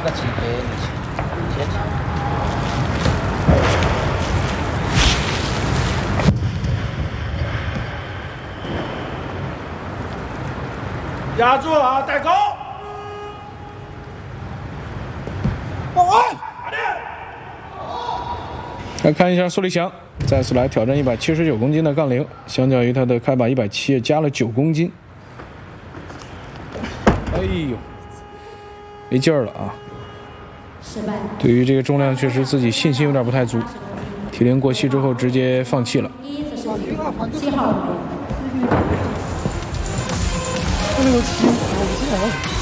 这个级别你先抢。 压住啊，带高！ 来看一下苏立翔再次来挑战179公斤的杠铃，相较于他的开把170加了9公斤。哎呦，没劲儿了啊！对于这个重量，确实自己信心有点不太足。体龄过膝之后，直接放弃了。 7号。那个7，我不知道。